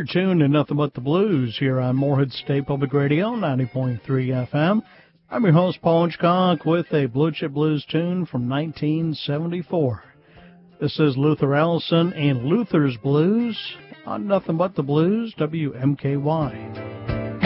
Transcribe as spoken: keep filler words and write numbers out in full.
You're tuned to Nothing But the Blues here on Morehead State Public Radio, ninety point three F M. I'm your host, Paul Hitchcock, with a Blue Chip Blues tune from nineteen seventy-four. This is Luther Allison and Luther's Blues on Nothing But the Blues, W M K Y.